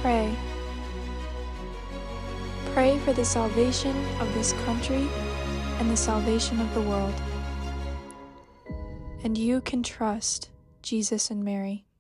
pray. Pray for the salvation of this country and the salvation of the world. And you can trust Jesus and Mary.